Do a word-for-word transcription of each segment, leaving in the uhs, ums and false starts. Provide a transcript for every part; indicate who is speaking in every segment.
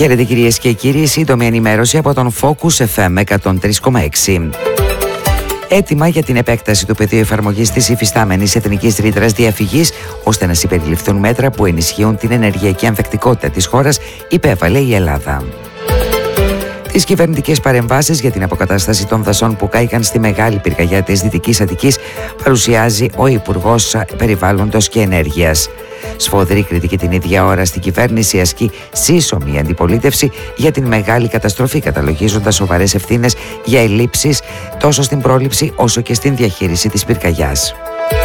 Speaker 1: Χαίρετε κυρίες και κύριοι, σύντομη ενημέρωση από τον Focus εφ εμ εκατόν τρία κόμμα έξι. Έτοιμα για την επέκταση του πεδίου εφαρμογής της υφιστάμενης εθνικής ρήτρας διαφυγής, ώστε να συμπεριληφθούν μέτρα που ενισχύουν την ενεργειακή ανθεκτικότητα της χώρας, υπέβαλε η Ελλάδα. Τις κυβερνητικές παρεμβάσεις για την αποκατάσταση των δασών που κάηκαν στη μεγάλη πυρκαγιά της Δυτικής Αττικής παρουσιάζει ο Υπουργός Περιβάλλοντος και Ενέργειας. Σφοδρή κριτική την ίδια ώρα στην κυβέρνηση ασκεί σύσσωμη αντιπολίτευση για την μεγάλη καταστροφή, καταλογίζοντας σοβαρές ευθύνες για ελλείψεις τόσο στην πρόληψη όσο και στην διαχείριση της πυρκαγιάς.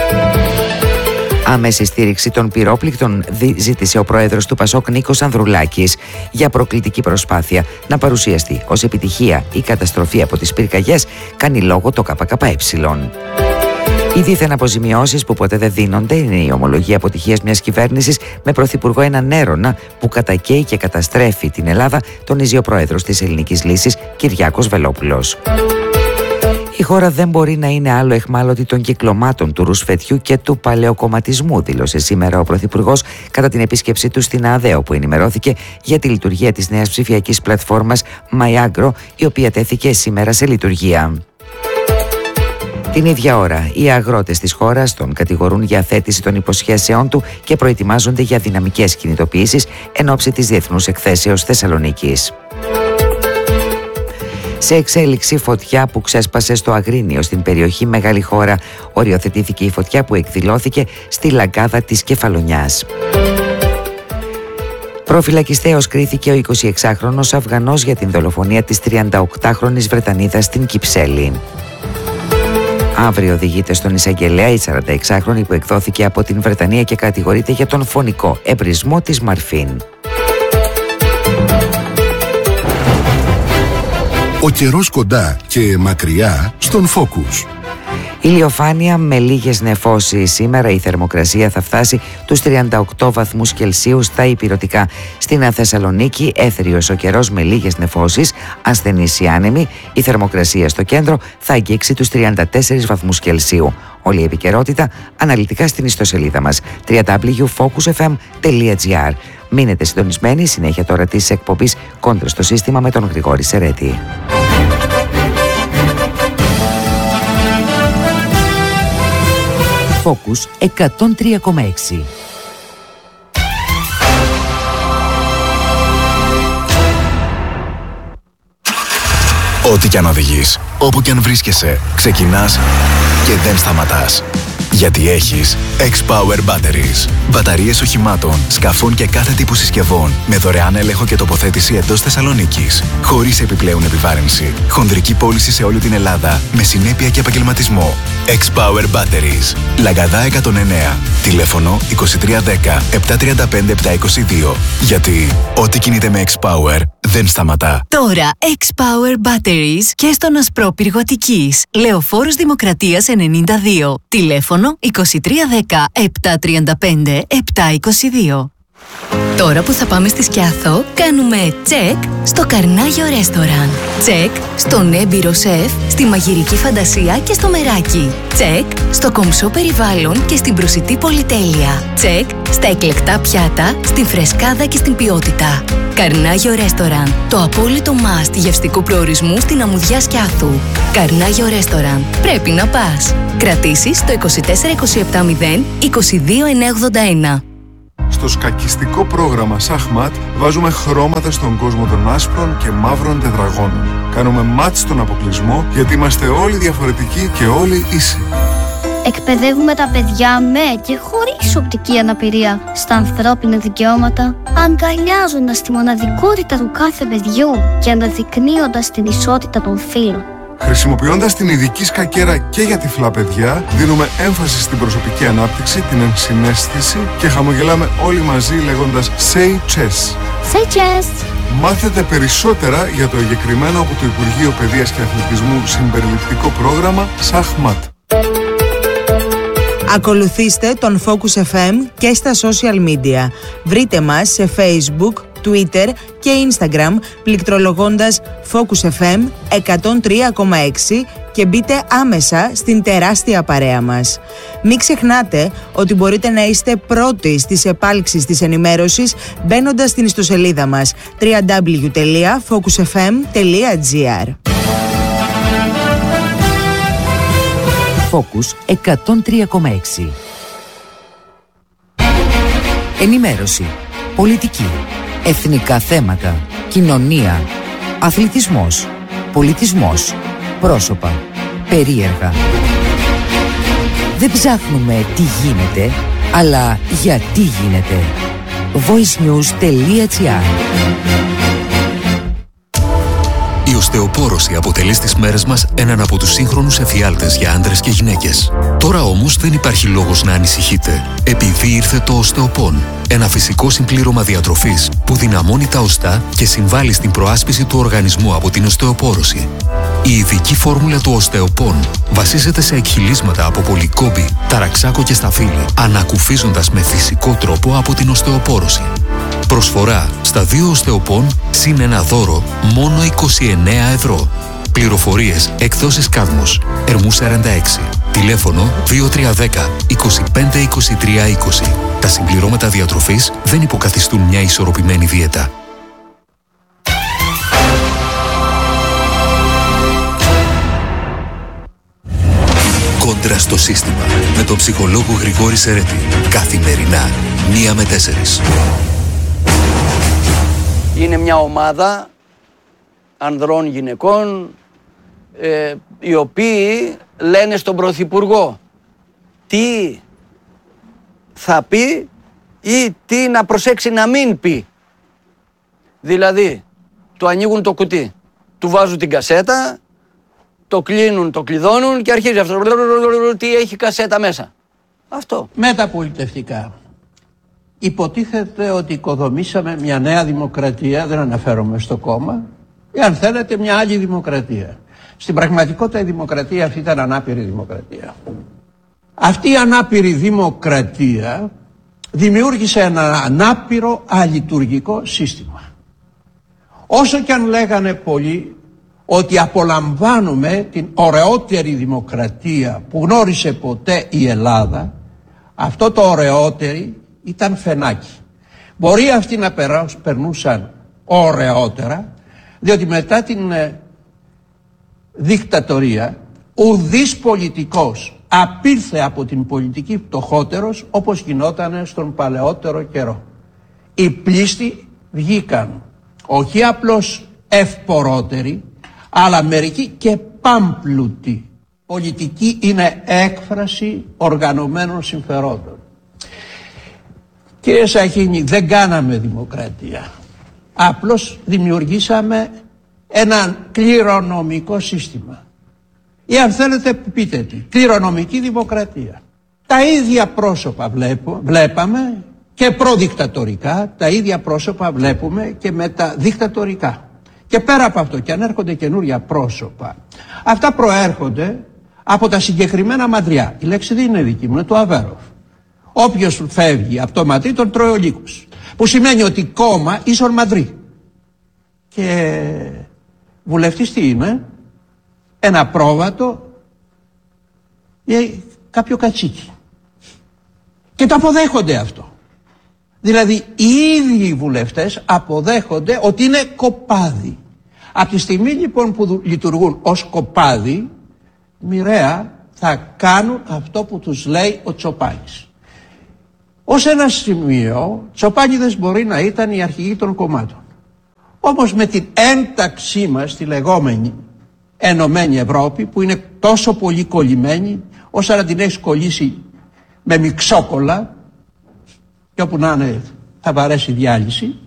Speaker 1: Άμεση στήριξη των πυρόπληκτων ζήτησε ο πρόεδρος του Πασόκ Νίκος Ανδρουλάκης για προκλητική προσπάθεια να παρουσιαστεί ως επιτυχία η καταστροφή από τις πυρκαγιές, κάνει λόγο το ΚΚΕ. Οι δίθεν αποζημιώσεις που ποτέ δεν δίνονται είναι η ομολογία αποτυχίας μιας κυβέρνησης με πρωθυπουργό έναν έρωνα που κατακαίει και καταστρέφει την Ελλάδα, τονίζει ο πρόεδρος της Ελληνικής Λύσης Κυριάκος Βελόπουλος. Η χώρα δεν μπορεί να είναι άλλο αιχμάλωτη των κυκλωμάτων του ρουσφετιού και του παλαιοκομματισμού, δήλωσε σήμερα ο πρωθυπουργός κατά την επίσκεψή του στην ΑΔΕ, όπου ενημερώθηκε για τη λειτουργία της νέας ψηφιακής πλατφόρμας MyAgro, η οποία τέθηκε σήμερα σε λειτουργία. Την ίδια ώρα, οι αγρότες της χώρας τον κατηγορούν για αθέτηση των υποσχέσεών του και προετοιμάζονται για δυναμικές κινητοποιήσεις εν ώψη της Διεθνούς Εκθέσεως Θεσσαλονίκης. Σε εξέλιξη, φωτιά που ξέσπασε στο Αγρίνιο στην περιοχή Μεγάλη Χώρα. Οριοθετήθηκε η φωτιά που εκδηλώθηκε στη λαγκάδα της Κεφαλονιάς. Προφυλακιστέως κρίθηκε ο εικοσιεξάχρονος Αφγανός για την δολοφονία της τριανταοκτάχρονης Βρετανίδας στην Κυψέλη. Αύριο οδηγείται στον εισαγγελέα η σαρανταεξάχρονη που εκδόθηκε από την Βρετανία και κατηγορείται για τον φωνικό εμπρισμό της Μαρφίν.
Speaker 2: Ο καιρός κοντά και μακριά στον Focus.
Speaker 1: Ηλιοφάνεια με λίγες νεφώσεις. Σήμερα η θερμοκρασία θα φτάσει τους τριάντα οκτώ βαθμούς Κελσίου στα ηπειρωτικά. Στην Θεσσαλονίκη έθριος ο καιρός με λίγες νεφώσεις, ασθενείς ή άνεμοι. Η θερμοκρασία στο κέντρο θα αγγίξει τους τριάντα τέσσερις βαθμούς Κελσίου. Όλη η επικαιρότητα αναλυτικά στην ιστοσελίδα μας double-u double-u double-u τελεία focus f m τελεία g r. Μείνετε συντονισμένοι, συνέχεια τώρα της εκπομπής Κόντρα στο σύστημα με τον Γρηγόρη Σερέτη. Focus εκατόν τρία κόμμα έξι.
Speaker 3: Ό,τι κι αν οδηγείς, όπου κι αν βρίσκεσαι, ξεκινάς και δεν σταματάς. Γιατί έχεις X-Power Batteries. Μπαταρίες οχημάτων, σκαφών και κάθε τύπου συσκευών με δωρεάν έλεγχο και τοποθέτηση εντός Θεσσαλονίκης. Χωρίς επιπλέον επιβάρυνση. Χονδρική πώληση σε όλη την Ελλάδα με συνέπεια και επαγγελματισμό. X-Power Batteries. Λαγκαδά εκατόν εννέα. Τηλέφωνο είκοσι τρία δέκα επτακόσια τριάντα πέντε επτακόσια είκοσι δύο. Γιατί ό,τι κινείται με X-Power δεν σταματά.
Speaker 4: Τώρα X-Power Batteries και στον Ασπρόπυργο Αττικής. Λεωφόρος Δημοκρατίας ενενήντα δύο. Τηλέφωνο είκοσι τρία δέκα επτακόσια τριάντα πέντε επτακόσια είκοσι δύο. Τώρα που θα πάμε στη Σκιάθο, κάνουμε τσεκ στο Καρνάγιο Ρέστοραν. Τσεκ στον έμπειρο σεφ, στη μαγειρική φαντασία και στο μεράκι. Τσεκ στο κομψό περιβάλλον και στην προσιτή πολυτέλεια. Τσεκ στα εκλεκτά πιάτα, στην φρεσκάδα και στην ποιότητα. Καρνάγιο Ρέστοραν, το απόλυτο must γευστικού προορισμού στην αμμουδιά Σκιάθου. Καρνάγιο Ρέστοραν, πρέπει να πας. Κρατήσεις στο είκοσι τέσσερα είκοσι επτά μηδέν είκοσι δύο εννιακόσια ογδόντα ένα.
Speaker 5: Στο σκακιστικό πρόγραμμα Σαχμάτ βάζουμε χρώματα στον κόσμο των άσπρων και μαύρων τετραγώνων. Κάνουμε μάτ στον αποκλεισμό γιατί είμαστε όλοι διαφορετικοί και όλοι ίσοι.
Speaker 6: Εκπαιδεύουμε τα παιδιά με και χωρίς οπτική αναπηρία στα ανθρώπινα δικαιώματα, αγκαλιάζοντας τη μοναδικότητα του κάθε παιδιού και αναδεικνύοντας την ισότητα των φύλων.
Speaker 5: Χρησιμοποιώντας την ειδική σκακέρα και για τυφλά παιδιά, δίνουμε έμφαση στην προσωπική ανάπτυξη, την ενσυναίσθηση και χαμογελάμε όλοι μαζί λέγοντας Say Chess.
Speaker 6: Say Chess!
Speaker 5: Μάθετε περισσότερα για το εγκεκριμένο από το Υπουργείο Παιδείας και Αθλητισμού συμπεριληπτικό πρόγραμμα Σαχμάτ.
Speaker 7: Ακολουθήστε τον Focus εφ εμ και στα social media. Βρείτε μας σε Facebook, Twitter και Instagram πληκτρολογώντας Focus εφ εμ εκατόν τρία κόμμα έξι και και μπείτε άμεσα στην τεράστια παρέα μας. Μην ξεχνάτε ότι μπορείτε να είστε πρώτοι στις επάλξεις της ενημέρωσης μπαίνοντας στην ιστοσελίδα μας double-u double-u double-u τελεία focus f m τελεία g r.
Speaker 1: Focus εκατόν τρία κόμμα έξι. Ενημέρωση, πολιτική, εθνικά θέματα, κοινωνία, αθλητισμός, πολιτισμός, πρόσωπα, περίεργα. Δεν ψάχνουμε τι γίνεται, αλλά γιατί γίνεται. voice news τελεία g r.
Speaker 8: Η οστεοπόρωση αποτελεί στις μέρες μας έναν από τους σύγχρονους εφιάλτες για άντρες και γυναίκες. Τώρα όμως δεν υπάρχει λόγος να ανησυχείτε, επειδή ήρθε το οστεοπόν. Ένα φυσικό συμπλήρωμα διατροφής που δυναμώνει τα οστά και συμβάλλει στην προάσπιση του οργανισμού από την οστεοπόρωση. Η ειδική φόρμουλα του οστεοπόν βασίζεται σε εκχυλίσματα από πολυκόμπη, ταραξάκο και σταφύλι, ανακουφίζοντας με φυσικό τρόπο από την οστεοπόρωση. Προσφορά στα δύο οστεοπόν συν ένα δώρο μόνο είκοσι εννέα ευρώ. Πληροφορίες εκδόσεις Κάδμος, Ερμού σαράντα έξι. Τηλέφωνο δύο τρία ένα μηδέν είκοσι πέντε είκοσι τρία είκοσι. Τα συμπληρώματα διατροφής δεν υποκαθιστούν μια ισορροπημένη δίαιτα. Κόντρα στο σύστημα με τον ψυχολόγο Γρηγόρη Σερέτη. Καθημερινά, μία με τέσσερις.
Speaker 9: Είναι μια ομάδα ανδρών γυναικών ε, οι οποίοι λένε στον Πρωθυπουργό τι θα πει ή τι να προσέξει να μην πει. Δηλαδή, του ανοίγουν το κουτί, του βάζουν την κασέτα, το κλείνουν, το κλειδώνουν και αρχίζει αυτό. Τι έχει κασέτα μέσα. Αυτό.
Speaker 10: Μεταπολιτευτικά. Υποτίθεται ότι οικοδομήσαμε μια νέα δημοκρατία, δεν αναφέρομαι στο κόμμα, ή αν θέλετε μια άλλη δημοκρατία. Στην πραγματικότητα η δημοκρατία αυτή ήταν ανάπηρη δημοκρατία. Αυτή η ανάπηρη δημοκρατία δημιούργησε ένα ανάπηρο αλειτουργικό σύστημα. Όσο και αν λέγανε πολλοί ότι απολαμβάνουμε την ωραιότερη δημοκρατία που γνώρισε ποτέ η Ελλάδα, αυτό το ωραιότερη ήταν φαινάκι. Μπορεί αυτοί να περνούσαν ωραιότερα, διότι μετά την ε, δικτατορία ουδής πολιτικός απήλθε από την πολιτική φτωχότερος όπως γινόταν στον παλαιότερο καιρό. Οι πλήστοι βγήκαν όχι απλώς ευπορότεροι, αλλά μερικοί και πάμπλουτοι. Πολιτική είναι έκφραση οργανωμένων συμφερόντων. Κύριε Σαχίνη, δεν κάναμε δημοκρατία. Απλώς δημιουργήσαμε ένα κληρονομικό σύστημα. Ή αν θέλετε πείτε τι, κληρονομική δημοκρατία. Τα ίδια πρόσωπα βλέπω, βλέπαμε και προδικτατορικά, τα ίδια πρόσωπα βλέπουμε και μεταδικτατορικά. Και πέρα από αυτό, και αν έρχονται καινούρια πρόσωπα, αυτά προέρχονται από τα συγκεκριμένα μαντριά. Η λέξη δεν είναι δική μου, είναι του Αβέροφ. Όποιος φεύγει από το μαντρί τον τρώει ο λύκος. Που σημαίνει ότι κόμμα ίσον μαντρί. Και βουλευτής τι είναι? Ένα πρόβατο ή κάποιο κατσίκι. Και το αποδέχονται αυτό. Δηλαδή οι ίδιοι οι βουλευτές αποδέχονται ότι είναι κοπάδι. Από τη στιγμή λοιπόν που λειτουργούν ως κοπάδι, μοιραία θα κάνουν αυτό που τους λέει ο Τσοπάνης. Ως ένα σημείο, Τσοπάνιδες μπορεί να ήταν οι αρχηγοί των κομμάτων. Όμως με την ένταξή μας στη λεγόμενη Ενωμένη Ευρώπη, που είναι τόσο πολύ κολλημένη, όσο να την έχεις κολλήσει με μιξόκολλα, και όπου να είναι θα βαρέσει διάλυση,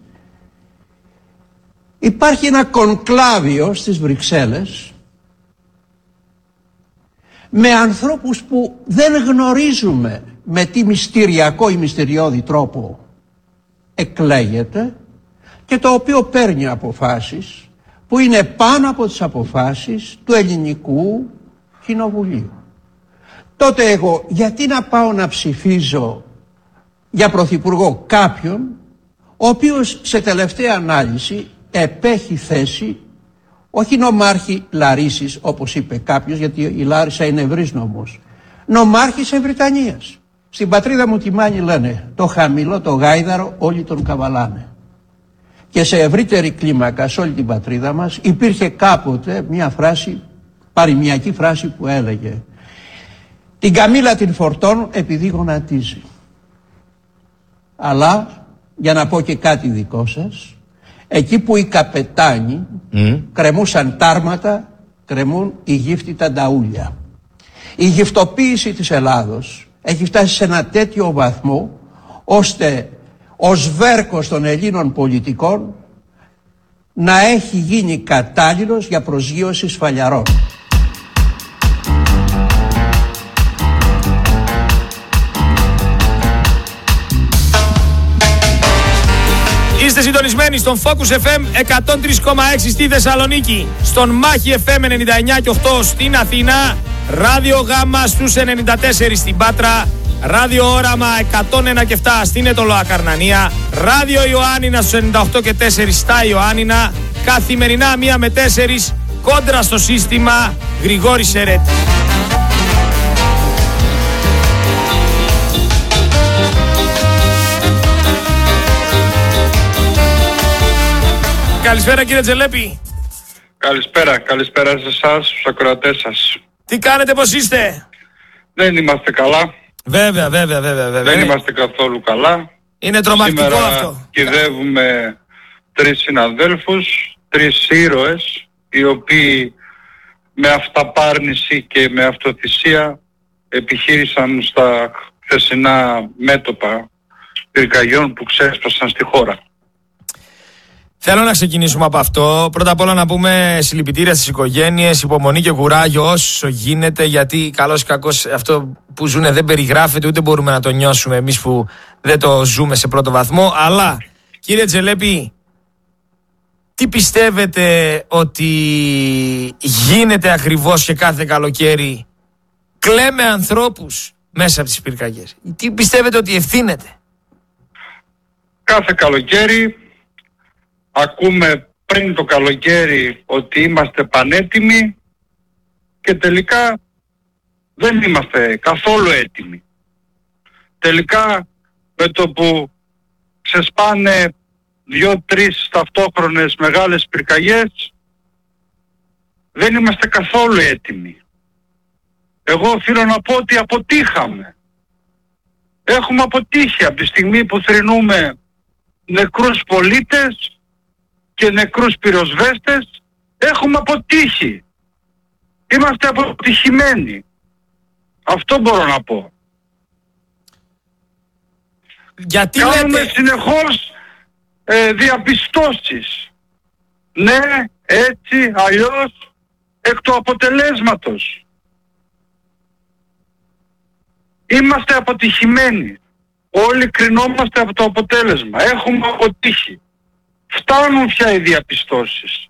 Speaker 10: υπάρχει ένα κονκλάβιο στις Βρυξέλλες με ανθρώπους που δεν γνωρίζουμε με τι μυστηριακό ή μυστηριώδη τρόπο εκλέγεται και το οποίο παίρνει αποφάσεις που είναι πάνω από τις αποφάσεις του ελληνικού κοινοβουλίου. Τότε εγώ γιατί να πάω να ψηφίζω για πρωθυπουργό κάποιον ο οποίος σε τελευταία ανάλυση επέχει θέση όχι νομάρχη Λαρίσης όπως είπε κάποιος, γιατί η Λάρισα είναι ευρύς νομός, νομάρχης Ευρυτανίας. Στην πατρίδα μου τη Μάνη λένε το χαμηλό, το γάιδαρο όλοι τον καβαλάνε. Και σε ευρύτερη κλίμακα σε όλη την πατρίδα μας υπήρχε κάποτε μια φράση, παροιμιακή φράση που έλεγε την καμήλα την φορτώνουν επειδή γονατίζει. Αλλά για να πω και κάτι δικό σας, εκεί που οι καπετάνοι mm. κρεμούσαν τάρματα, κρεμούν οι γύφτητα νταούλια. Η γυφτοποίηση της Ελλάδος έχει φτάσει σε ένα τέτοιο βαθμό ώστε ο σβέρκος των Ελλήνων πολιτικών να έχει γίνει κατάλληλος για προσγείωση σφαλιαρών.
Speaker 11: Είστε συντονισμένοι στον Focus εφ εμ εκατόν τρία κόμμα έξι στη Θεσσαλονίκη, στον Μάχη εφ εμ ενενήντα εννιά κόμμα οκτώ στην Αθήνα, Ράδιο Γάμα στους ενενήντα τέσσερα στην Πάτρα, Ράδιο Όραμα εκατόν ένα κόμμα επτά στην Ετωλοά Καρνανία, Ράδιο Ιωάννινα στους ενενήντα οκτώ κόμμα τέσσερα στα Ιωάννινα, καθημερινά μία με τέσσερα κόντρα στο σύστημα Γρηγόρη Σερέτη. Καλησπέρα κύριε Τζελέπη.
Speaker 12: Καλησπέρα, καλησπέρα σε εσάς, στους ακροατές σας.
Speaker 11: Τι κάνετε, πώς είστε?
Speaker 12: Δεν είμαστε καλά.
Speaker 11: Βέβαια, βέβαια, βέβαια, βέβαια.
Speaker 12: Δεν είμαστε καθόλου καλά.
Speaker 11: Είναι τρομακτικό
Speaker 12: Σήμερα
Speaker 11: αυτό.
Speaker 12: κυδεύουμε τρεις συναδέλφους, τρεις ήρωες, οι οποίοι με αυταπάρνηση και με αυτοθυσία επιχείρησαν στα χθεσινά μέτωπα πυρκαγιών που ξέσπασαν στη χώρα.
Speaker 11: Θέλω να ξεκινήσουμε από αυτό. Πρώτα απ' όλα να πούμε συλληπιτήρια στις οικογένειες, υπομονή και κουράγιο όσο γίνεται, γιατί καλώς ή κακώς αυτό που ζουνε δεν περιγράφεται, ούτε μπορούμε να το νιώσουμε εμείς που δεν το ζούμε σε πρώτο βαθμό. Αλλά κύριε Τζελέπη, τι πιστεύετε ότι γίνεται ακριβώς και κάθε καλοκαίρι? Κλαίμε ανθρώπους μέσα από τις πυρκαγιές. Τι πιστεύετε ότι ευθύνεται?
Speaker 12: Κάθε καλοκαίρι ακούμε πριν το καλοκαίρι ότι είμαστε πανέτοιμοι και τελικά δεν είμαστε καθόλου έτοιμοι. Τελικά με το που ξεσπάνε δύο-τρεις ταυτόχρονες μεγάλες πυρκαγιές δεν είμαστε καθόλου έτοιμοι. Εγώ οφείλω να πω ότι αποτύχαμε. Έχουμε αποτύχει από τη στιγμή που θρηνούμε νεκρούς πολίτες και νεκρούς πυροσβέστες. Έχουμε αποτύχει. Είμαστε αποτυχημένοι. Αυτό μπορώ να πω.
Speaker 11: Γιατί
Speaker 12: Κάνουμε
Speaker 11: λέτε...
Speaker 12: συνεχώς ε, διαπιστώσεις. Ναι, έτσι, αλλιώς, εκ του αποτελέσματος. Είμαστε αποτυχημένοι. Όλοι κρινόμαστε από το αποτέλεσμα. Έχουμε αποτύχει. Φτάνουν πια οι διαπιστώσεις.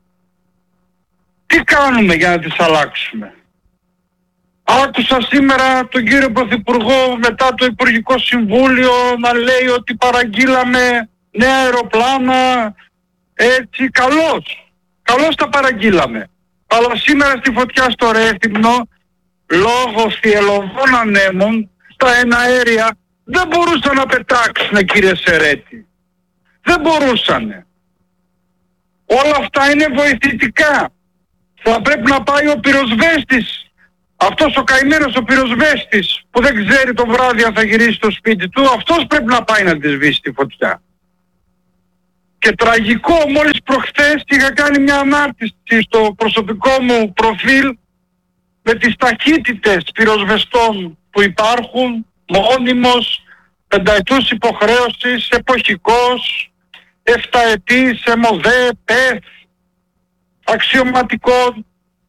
Speaker 12: Τι κάνουμε για να τις αλλάξουμε? Άκουσα σήμερα τον κύριο Πρωθυπουργό μετά το Υπουργικό Συμβούλιο να λέει ότι παραγγείλαμε νέα αεροπλάνα. Έτσι, καλώς. Καλώς τα παραγγείλαμε. Αλλά σήμερα στη φωτιά στο Ρέθυμνο, λόγω θυελλωδών ανέμων, στα εναέρια δεν μπορούσαν να πετάξουν, κύριε Σερέτη. Δεν μπορούσανε. Όλα αυτά είναι βοηθητικά. Θα πρέπει να πάει ο πυροσβέστης, αυτός ο καημένος ο πυροσβέστης που δεν ξέρει το βράδυ αν θα γυρίσει στο σπίτι του, αυτός πρέπει να πάει να τη σβήσει τη φωτιά. Και τραγικό, μόλις προχθές είχα κάνει μια ανάρτηση στο προσωπικό μου προφίλ με τις ταχύτητες πυροσβεστών που υπάρχουν, μόνιμος, πενταετούς υποχρέωσης, εποχικός, εφταετής, εμοδέ, πεφ, αξιωματικών.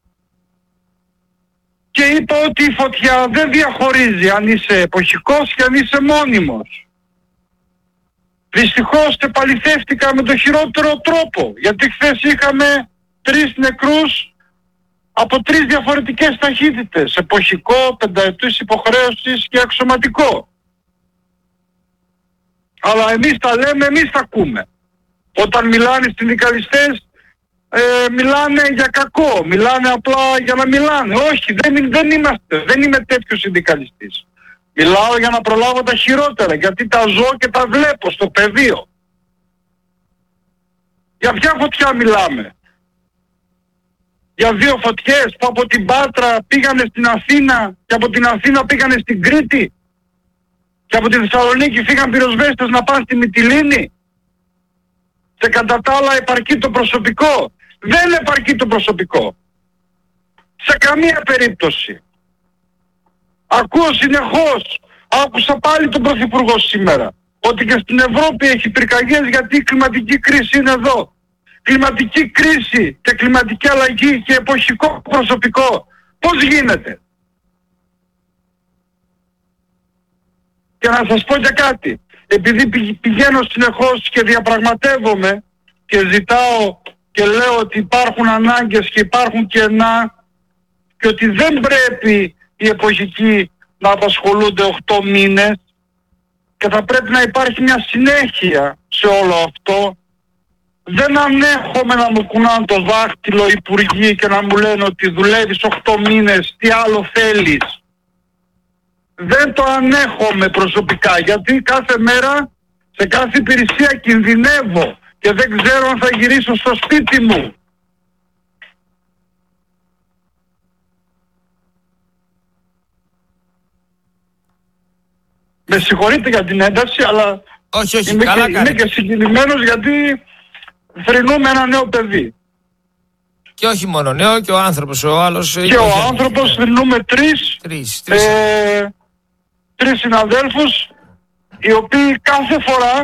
Speaker 12: Και είπα ότι η φωτιά δεν διαχωρίζει αν είσαι εποχικός και αν είσαι μόνιμος. Δυστυχώς επαληθεύτηκα με το χειρότερο τρόπο, γιατί χθες είχαμε τρεις νεκρούς από τρεις διαφορετικές ταχύτητες, εποχικό, πενταετούς υποχρέωσης και αξιωματικό. Αλλά εμείς τα λέμε, εμείς τα ακούμε. Όταν μιλάνε οι συνδικαλιστές ε, μιλάνε για κακό, μιλάνε απλά για να μιλάνε. Όχι, δεν, δεν είμαστε, δεν είμαι τέτοιος συνδικαλιστής. Μιλάω για να προλάβω τα χειρότερα, γιατί τα ζω και τα βλέπω στο πεδίο. Για ποια φωτιά μιλάμε? Για δύο φωτιές που από την Πάτρα πήγανε στην Αθήνα και από την Αθήνα πήγανε στην Κρήτη και από τη Θεσσαλονίκη φύγαν πυροσβέστες να πάνε στη Μυτιλήνη. Σε κατά τα άλλα επαρκεί το προσωπικό? Δεν επαρκεί το προσωπικό. Σε καμία περίπτωση. Ακούω συνεχώς, άκουσα πάλι τον Πρωθυπουργό σήμερα, ότι και στην Ευρώπη έχει πυρκαγιές γιατί η κλιματική κρίση είναι εδώ. Κλιματική κρίση και κλιματική αλλαγή και εποχικό προσωπικό. Πώς γίνεται? Και να σας πω και κάτι. Επειδή πηγαίνω συνεχώς και διαπραγματεύομαι και ζητάω και λέω ότι υπάρχουν ανάγκες και υπάρχουν κενά και ότι δεν πρέπει οι εποχικοί να απασχολούνται οκτώ μήνες και θα πρέπει να υπάρχει μια συνέχεια σε όλο αυτό. Δεν ανέχομαι να μου κουνάνε το δάχτυλο οι υπουργοί και να μου λένε ότι δουλεύεις οκτώ μήνες, τι άλλο θέλεις. Δεν το ανέχομαι προσωπικά, γιατί κάθε μέρα σε κάθε υπηρεσία κινδυνεύω και δεν ξέρω αν θα γυρίσω στο σπίτι μου. Με συγχωρείτε για την ένταση, αλλά
Speaker 11: όχι, όχι,
Speaker 12: είμαι,
Speaker 11: καλά
Speaker 12: και, είμαι και συγκινημένος γιατί θρηνούμε ένα νέο παιδί.
Speaker 11: Και όχι μόνο νέο, και ο άνθρωπος ο άλλος.
Speaker 12: Και ο άνθρωπος θρηνούμε τρεις,
Speaker 11: τρεις, τρεις.
Speaker 12: Ε, τρεις συναδέλφους, οι οποίοι κάθε φορά,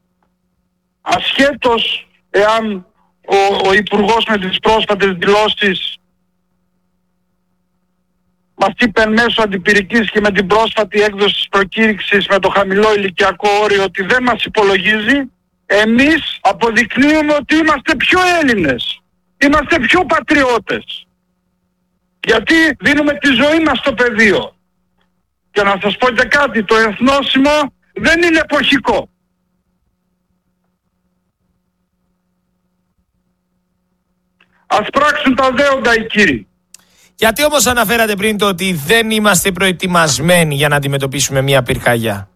Speaker 12: ασχέτως εάν ο, ο Υπουργός με τις πρόσφατες δηλώσεις μας είπε μέσω αντιπυρικής και με την πρόσφατη έκδοση της προκήρυξης με το χαμηλό ηλικιακό όριο ότι δεν μας υπολογίζει, εμείς αποδεικνύουμε ότι είμαστε πιο Έλληνες, είμαστε πιο πατριώτες. Γιατί δίνουμε τη ζωή μας στο πεδίο. Και να σας πω και κάτι, το εθνόσημο δεν είναι εποχικό. Ας πράξουν τα δέοντα οι κύριοι.
Speaker 11: Γιατί όμως αναφέρατε πριν το ότι δεν είμαστε προετοιμασμένοι για να αντιμετωπίσουμε μια πυρκαγιά?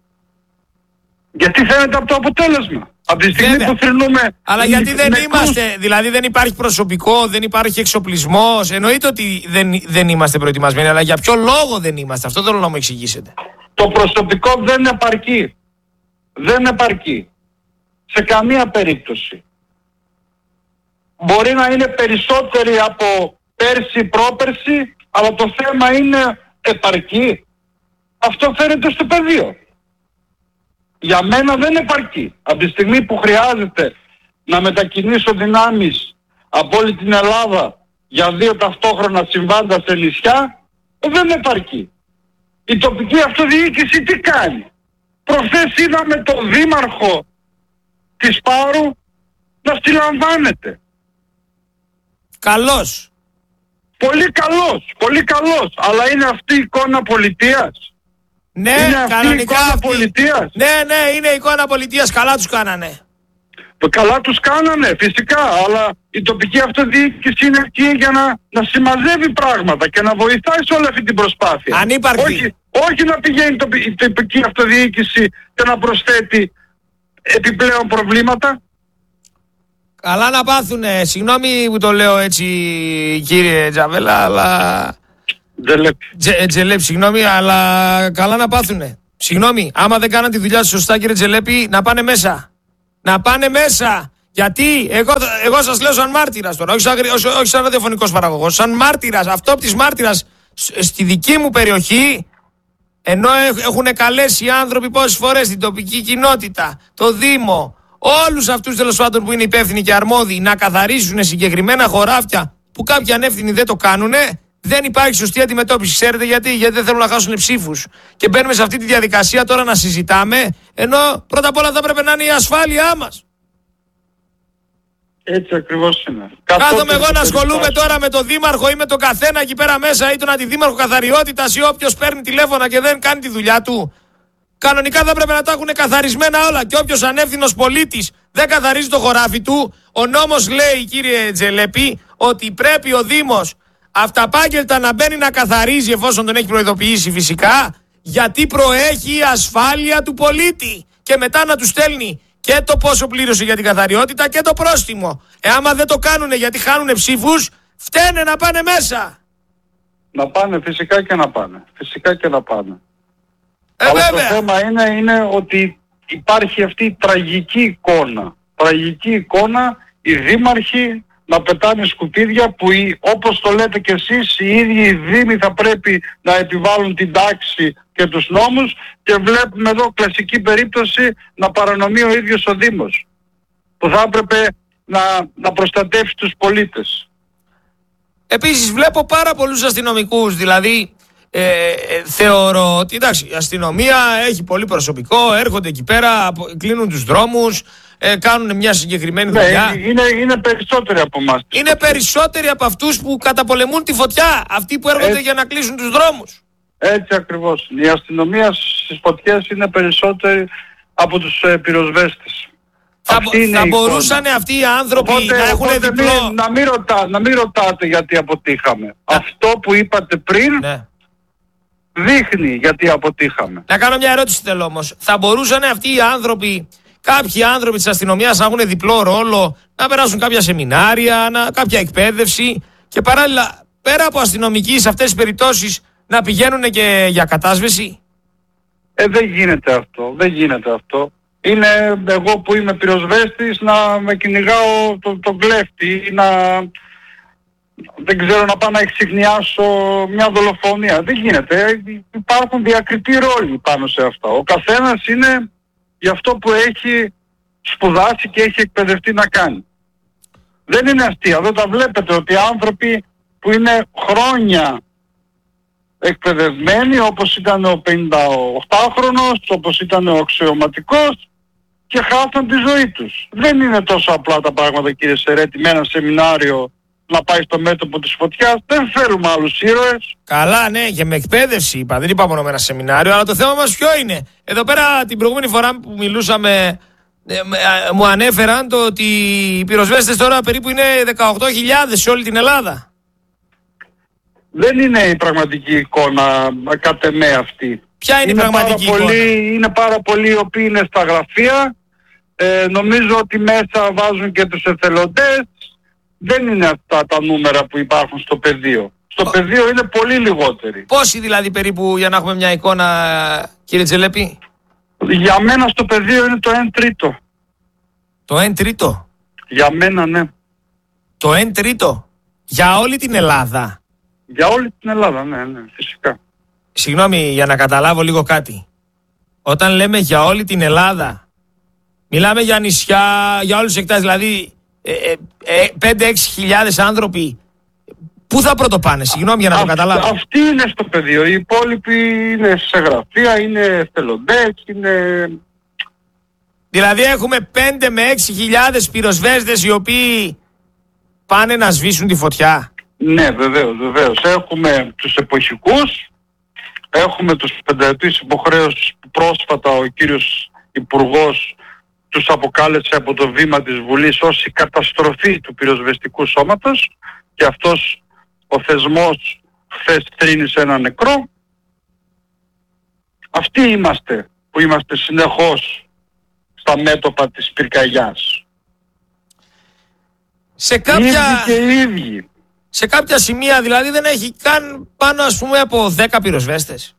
Speaker 12: Γιατί φαίνεται από το αποτέλεσμα. Από τη στιγμή που θρηνούμε...
Speaker 11: Αλλά γιατί δεν
Speaker 12: νεκρούς...
Speaker 11: είμαστε, δηλαδή δεν υπάρχει προσωπικό, δεν υπάρχει εξοπλισμός. Εννοείται ότι δεν, δεν είμαστε προετοιμασμένοι, αλλά για ποιο λόγο δεν είμαστε? Αυτό θέλω να μου εξηγήσετε.
Speaker 12: Το προσωπικό δεν επαρκεί. Δεν επαρκεί. Σε καμία περίπτωση. Μπορεί να είναι περισσότεροι από πέρσι, πρόπερσι, αλλά το θέμα είναι επαρκεί. Αυτό φαίνεται στο πεδίο. Για μένα δεν επαρκεί. Από τη στιγμή που χρειάζεται να μετακινήσω δυνάμεις από όλη την Ελλάδα για δύο ταυτόχρονα συμβάντα σε νησιά, δεν επαρκεί. Η τοπική αυτοδιοίκηση τι κάνει? Προχθές είδαμε τον δήμαρχο της Πάρου να συλλαμβάνεται.
Speaker 11: Καλός.
Speaker 12: Πολύ καλός, πολύ καλός. Αλλά είναι αυτή η εικόνα πολιτείας?
Speaker 11: Ναι,
Speaker 12: είναι αυτή
Speaker 11: κανονικά
Speaker 12: η εικόνα
Speaker 11: αυτή.
Speaker 12: πολιτείας?
Speaker 11: Ναι, ναι, είναι εικόνα πολιτείας. Καλά τους κάνανε.
Speaker 12: Καλά τους κάνανε, φυσικά. Αλλά η τοπική αυτοδιοίκηση είναι εκεί για να, να συμμαζεύει πράγματα και να βοηθάει σε όλη αυτή την προσπάθεια.
Speaker 11: Ανύπαρκτη.
Speaker 12: Όχι, όχι να πηγαίνει το, η τοπική αυτοδιοίκηση και να προσθέτει επιπλέον προβλήματα.
Speaker 11: Καλά να πάθουνε. Συγγνώμη που το λέω έτσι, κύριε Τζαβέλα, αλλά...
Speaker 12: Τζελέπη.
Speaker 11: Τζε, Τζελέπη, συγγνώμη, αλλά καλά να πάθουνε. Συγγνώμη, άμα δεν κάναν τη δουλειά τους σωστά, κύριε Τζελέπη, να πάνε μέσα. Να πάνε μέσα. Γιατί εγώ, εγώ σας λέω σαν μάρτυρας τώρα, όχι σαν, όχι, όχι σαν ραδιοφωνικός παραγωγός, σαν μάρτυρας, αυτόπτης μάρτυρας στη δική μου περιοχή, ενώ έχουν καλέσει οι άνθρωποι πόσες φορές την τοπική κοινότητα, το Δήμο, όλους αυτούς τέλος πάντων που είναι υπεύθυνοι και αρμόδιοι να καθαρίσουν συγκεκριμένα χωράφια που κάποιοι ανεύθυνοι δεν το κάνουνε, δεν υπάρχει σωστή αντιμετώπιση. Ξέρετε γιατί? Γιατί δεν θέλουν να χάσουν ψήφους. Και μπαίνουμε σε αυτή τη διαδικασία τώρα να συζητάμε, ενώ πρώτα απ' όλα θα πρέπει να είναι η ασφάλειά μας.
Speaker 12: Έτσι ακριβώς είναι.
Speaker 11: Κάθομαι εγώ να ασχολούμαι τώρα με τον δήμαρχο ή με τον καθένα εκεί πέρα μέσα ή τον αντιδήμαρχο καθαριότητας ή όποιος παίρνει τηλέφωνα και δεν κάνει τη δουλειά του. Κανονικά θα έπρεπε να τα έχουν καθαρισμένα όλα. Και όποιος ανεύθυνος πολίτης δεν καθαρίζει το χωράφι του, ο νόμος λέει, κύριε Τζελέπη, ότι πρέπει ο Δήμος αυταπάγγελτα να μπαίνει να καθαρίζει, εφόσον τον έχει προειδοποιήσει φυσικά, γιατί προέχει η ασφάλεια του πολίτη. Και μετά να του στέλνει και το πόσο πλήρωσε για την καθαριότητα και το πρόστιμο. Ε, άμα δεν το κάνουνε γιατί χάνουνε ψήφους, φταίνε να πάνε μέσα.
Speaker 12: Να πάνε, φυσικά και να πάνε. Φυσικά και να πάνε.
Speaker 11: Ε,
Speaker 12: Αλλά
Speaker 11: βέβαια.
Speaker 12: το θέμα είναι, είναι ότι υπάρχει αυτή η τραγική εικόνα. Τραγική εικόνα, οι δήμαρχοι να πετάνε σκουπίδια που οι, όπως το λέτε κι εσείς, οι ίδιοι οι δήμοι θα πρέπει να επιβάλλουν την τάξη και τους νόμους, και βλέπουμε εδώ κλασική περίπτωση να παρανομεί ο ίδιος ο Δήμος, που θα έπρεπε να, να προστατεύσει τους πολίτες.
Speaker 11: Επίσης βλέπω πάρα πολλούς αστυνομικούς, δηλαδή ε, ε, θεωρώ ότι εντάξει, η αστυνομία έχει πολύ προσωπικό, έρχονται εκεί πέρα, απο- κλείνουν τους δρόμους, ε, κάνουν μια συγκεκριμένη
Speaker 12: Ναι,
Speaker 11: δουλειά.
Speaker 12: είναι, είναι περισσότεροι από εμάς.
Speaker 11: Είναι περισσότεροι από αυτούς που καταπολεμούν τη φωτιά, αυτοί που έρχονται
Speaker 12: Έτσι.
Speaker 11: για να κλείσουν τους δρόμους.
Speaker 12: Έτσι ακριβώς. Η αστυνομία στις φωτιές είναι περισσότεροι από τους ε, πυροσβέστες.
Speaker 11: Θα,
Speaker 12: Αυτή
Speaker 11: μπο-
Speaker 12: είναι
Speaker 11: θα
Speaker 12: η εικόνα.
Speaker 11: μπορούσαν αυτοί οι άνθρωποι
Speaker 12: Οπότε,
Speaker 11: να έχουν
Speaker 12: οπότε
Speaker 11: διπλό.
Speaker 12: μην- να, μην ρωτά, να μην ρωτάτε γιατί αποτύχαμε. Αυτό που είπατε πριν
Speaker 11: Ναι.
Speaker 12: δείχνει γιατί αποτύχαμε.
Speaker 11: Να κάνω μια ερώτηση θέλω όμως. Θα μπορούσαν αυτοί οι άνθρωποι, κάποιοι άνθρωποι της αστυνομίας να έχουν διπλό ρόλο, να περάσουν κάποια σεμινάρια, να, κάποια εκπαίδευση και παράλληλα πέρα από αστυνομικοί σε αυτές τις περιπτώσεις να πηγαίνουν και για κατάσβεση?
Speaker 12: Ε, δεν γίνεται αυτό. Δεν γίνεται αυτό. Είναι εγώ που είμαι πυροσβέστης να με κυνηγάω τον το κλέφτη ή να... δεν ξέρω, να πάω να εξιχνιάσω μια δολοφονία. Δεν γίνεται. Ε, Υπάρχουν διακριτοί ρόλοι πάνω σε αυτά. Ο καθένας είναι για αυτό που έχει σπουδάσει και έχει εκπαιδευτεί να κάνει. Δεν είναι αστεία. Δεν τα βλέπετε ότι άνθρωποι που είναι χρόνια εκπαιδευμένοι, όπως ήταν ο πενηνταοκτάχρονος, όπως ήταν ο αξιωματικός, και χάσαν τη ζωή τους. Δεν είναι τόσο απλά τα πράγματα, κύριε Σερέτη, με ένα σεμινάριο να πάει στο μέτωπο της φωτιάς. Δεν θέλουμε άλλους ήρωες.
Speaker 11: Καλά, ναι, και με εκπαίδευση είπα. Δεν είπα μόνο με ένα σεμινάριο, αλλά το θέμα μας ποιο είναι? Εδώ πέρα την προηγούμενη φορά που μιλούσαμε, ε, με- ε, μου ανέφεραν το ότι οι πυροσβέστες τώρα περίπου είναι δεκαοκτώ χιλιάδες σε όλη την Ελλάδα.
Speaker 12: Δεν είναι η πραγματική εικόνα κατ' εμέ αυτή.
Speaker 11: Ποια είναι η πραγματική
Speaker 12: πάρα
Speaker 11: εικόνα?
Speaker 12: πολλοί, είναι πάρα πολλοί οι οποίοι είναι στα γραφεία. Ε, νομίζω ότι μέσα βάζουν και τους εθελοντές. Δεν είναι αυτά τα νούμερα που υπάρχουν στο πεδίο. Στο
Speaker 11: Ο-
Speaker 12: πεδίο είναι πολύ λιγότεροι.
Speaker 11: Πόσοι δηλαδή περίπου, για να έχουμε μια εικόνα, κύριε Τζελέπη?
Speaker 12: Για μένα στο πεδίο είναι το ένα τρίτο.
Speaker 11: Το ένα τρίτο.
Speaker 12: Για μένα, ναι.
Speaker 11: Το ένα τρίτο. Για όλη την Ελλάδα.
Speaker 12: Για όλη την Ελλάδα, ναι, ναι, φυσικά.
Speaker 11: Συγγνώμη, για να καταλάβω λίγο κάτι. Όταν λέμε για όλη την Ελλάδα, μιλάμε για νησιά, για όλους τους εκτάσεις, δηλαδή ε, ε, ε, πέντε έξι χιλιάδες άνθρωποι. Πού θα πρωτοπάνε, συγγνώμη για να το
Speaker 12: Αυτ-
Speaker 11: καταλάβω.
Speaker 12: Αυτοί είναι στο πεδίο. Οι υπόλοιποι είναι σε γραφεία, είναι εθελοντές, είναι...
Speaker 11: Δηλαδή έχουμε πέντε με έξι χιλιάδες πυροσβέστες οι οποίοι πάνε να σβήσουν τη φωτιά.
Speaker 12: Ναι, βεβαίως, βεβαίως. Έχουμε τους εποχικούς, έχουμε τους πενταετής υποχρέωσης που πρόσφατα ο κύριος Υπουργός τους αποκάλεσε από το βήμα της Βουλής ως η καταστροφή του πυροσβεστικού σώματος, και αυτός ο θεσμός χθες θρήνησε ένα νεκρό. Αυτοί είμαστε που είμαστε συνεχώς στα μέτωπα της πυρκαγιάς.
Speaker 11: Σε
Speaker 12: Οι
Speaker 11: κάποια,
Speaker 12: ίδιοι και οι ίδιοι.
Speaker 11: σε κάποια σημεία δηλαδή δεν έχει καν πάνω ας πούμε από δέκα πυροσβέστες.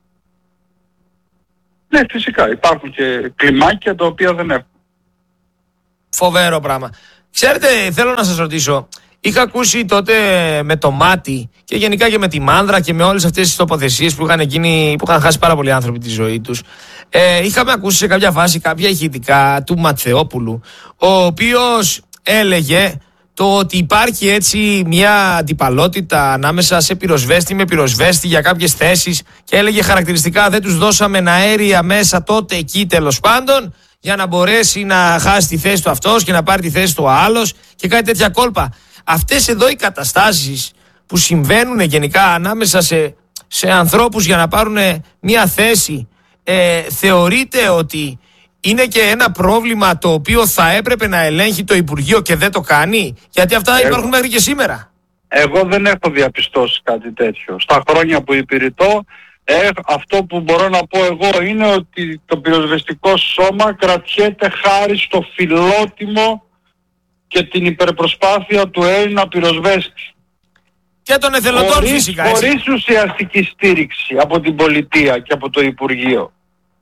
Speaker 12: Ναι, φυσικά. Υπάρχουν και κλιμάκια τα οποία δεν έχουν.
Speaker 11: Φοβερό πράγμα. Ξέρετε, θέλω να σας ρωτήσω. Είχα ακούσει τότε με το Μάτι και γενικά και με τη Μάνδρα και με όλες αυτές τις τοποθεσίες που είχαν, γίνει, που είχαν χάσει πάρα πολλοί άνθρωποι τη ζωή τους. Ε, είχαμε ακούσει σε κάποια φάση κάποια ηχητικά του Ματθεόπουλου, ο οποίος έλεγε το ότι υπάρχει έτσι μια αντιπαλότητα ανάμεσα σε πυροσβέστη με πυροσβέστη για κάποιες θέσεις, και έλεγε χαρακτηριστικά δεν τους δώσαμε αέρια μέσα τότε εκεί τέλος πάντων, για να μπορέσει να χάσει τη θέση του αυτός και να πάρει τη θέση του ο άλλος και κάτι τέτοια κόλπα. Αυτές εδώ οι καταστάσεις που συμβαίνουν γενικά ανάμεσα σε, σε ανθρώπους για να πάρουν μια θέση, ε, θεωρείτε ότι είναι και ένα πρόβλημα το οποίο θα έπρεπε να ελέγχει το Υπουργείο και δεν το κάνει? Γιατί αυτά
Speaker 12: Εγώ,
Speaker 11: υπάρχουν μέχρι και σήμερα.
Speaker 12: Εγώ δεν έχω διαπιστώσει κάτι τέτοιο. Στα χρόνια που υπηρετώ, ε, αυτό που μπορώ να πω εγώ είναι ότι το πυροσβεστικό σώμα κρατιέται χάρη στο φιλότιμο και την υπερπροσπάθεια του Έλληνα πυροσβέστη.
Speaker 11: Και των εθελοντών
Speaker 12: χωρίς,
Speaker 11: φυσικά. Έτσι.
Speaker 12: Χωρίς ουσιαστική στήριξη από την πολιτεία και από το Υπουργείο.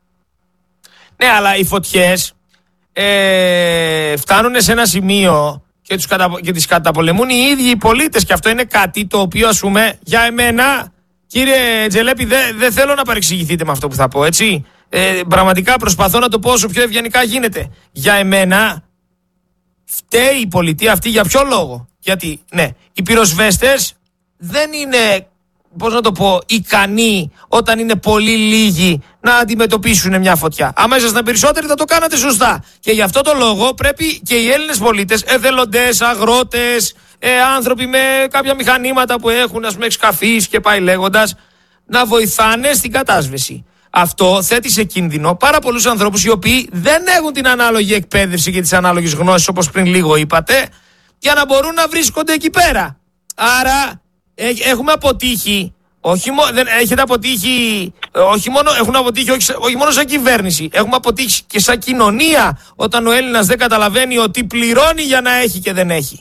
Speaker 11: Ναι, αλλά οι φωτιές ε, φτάνουν σε ένα σημείο και, τους κατα, και τις καταπολεμούν οι ίδιοι οι πολίτες. Και αυτό είναι κάτι το οποίο, ας πούμε, για εμένα, κύριε Τζελέπη, δεν δε θέλω να παρεξηγηθείτε με αυτό που θα πω, έτσι. Ε, πραγματικά προσπαθώ να το πω όσο πιο ευγενικά γίνεται. Για εμένα φταίει η πολιτεία αυτή για ποιο λόγο? Γιατί, ναι, οι πυροσβέστες δεν είναι, πώς να το πω, ικανοί όταν είναι πολύ λίγοι να αντιμετωπίσουν μια φωτιά. Άμα ήσασταν περισσότεροι θα το κάνατε σωστά. Και γι' αυτό το λόγο πρέπει και οι Έλληνες πολίτες, εθελοντές, αγρότες, ε, άνθρωποι με κάποια μηχανήματα που έχουν, ας πούμε, εξκαφείς και πάει λέγοντας, να βοηθάνε στην κατάσβεση. Αυτό θέτει σε κίνδυνο πάρα πολλούς ανθρώπους οι οποίοι δεν έχουν την ανάλογη εκπαίδευση και τις ανάλογες γνώσεις, όπως πριν λίγο είπατε, για να μπορούν να βρίσκονται εκεί πέρα. Άρα έχουμε αποτύχει, όχι μο, δεν, έχετε αποτύχει, όχι μόνο, έχουν αποτύχει όχι, όχι μόνο σαν κυβέρνηση, έχουμε αποτύχει και σαν κοινωνία όταν ο Έλληνας δεν καταλαβαίνει ότι πληρώνει για να έχει και δεν έχει.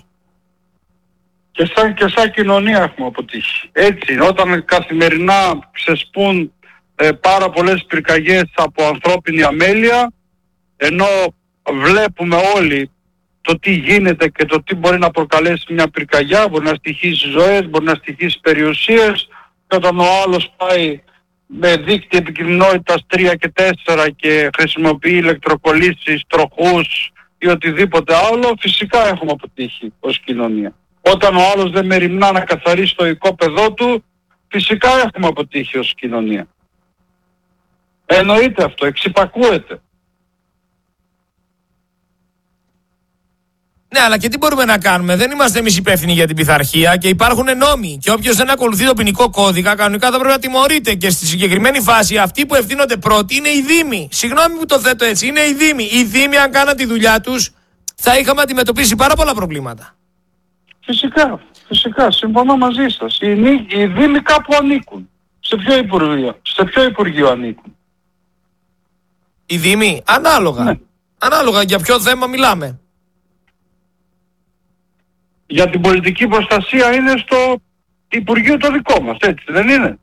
Speaker 12: Και σαν, και σαν κοινωνία έχουμε αποτύχει. Έτσι, όταν καθημερινά ξεσπούν ε, πάρα πολλές πυρκαγιές από ανθρώπινη αμέλεια, ενώ βλέπουμε όλοι το τι γίνεται και το τι μπορεί να προκαλέσει μια πυρκαγιά, μπορεί να στοιχήσει ζωές, μπορεί να στοιχήσει περιουσίες, και όταν ο άλλος πάει με δίκτυα επικοινωνότητας τρία και τέσσερα και χρησιμοποιεί ηλεκτροκολλήσεις, τροχούς ή οτιδήποτε άλλο, φυσικά έχουμε αποτύχει ως κοινωνία. Όταν ο άλλος δεν μεριμνά να καθαρίσει το οικόπεδό του, φυσικά έχουμε αποτύχει ως κοινωνία. Εννοείται αυτό, εξυπακούεται.
Speaker 11: Ναι, αλλά και τι μπορούμε να κάνουμε? Δεν είμαστε εμείς υπεύθυνοι για την πειθαρχία και υπάρχουν νόμοι. Και όποιος δεν ακολουθεί το ποινικό κώδικα, κανονικά θα πρέπει να τιμωρείται. Και στη συγκεκριμένη φάση, αυτοί που ευθύνονται πρώτοι είναι οι Δήμοι. Συγγνώμη που το θέτω έτσι, είναι οι Δήμοι. Οι Δήμοι, αν κάναν τη δουλειά τους, θα είχαμε αντιμετωπίσει πάρα πολλά προβλήματα.
Speaker 12: Φυσικά, φυσικά, συμφωνώ μαζί σας. Οι, οι Δήμοι κάπου ανήκουν. Σε ποιο Υπουργείο, σε ποιο Υπουργείο ανήκουν?
Speaker 11: Οι Δήμοι, ανάλογα.
Speaker 12: Ναι.
Speaker 11: Ανάλογα για ποιο θέμα μιλάμε.
Speaker 12: Για την πολιτική προστασία είναι στο Υπουργείο το δικό μας, έτσι δεν είναι?